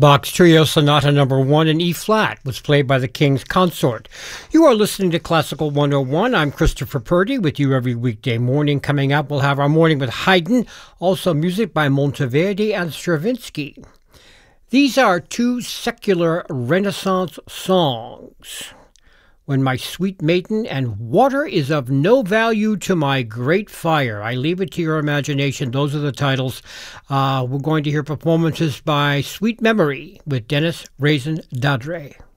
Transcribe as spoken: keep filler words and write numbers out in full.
Bach's Trio Sonata Number One in E flat was played by the King's Consort. You are listening to Classical one oh one. I'm Christopher Purdy with you every weekday morning. Coming up, we'll have our morning with Haydn, also music by Monteverdi and Stravinsky. These are two secular Renaissance songs. When My Sweet Maiden and Water is of No Value to My Great Fire. I leave it to your imagination. Those are the titles. Uh, we're going to hear performances by Sweet Memory with Dennis Raisin Dadre.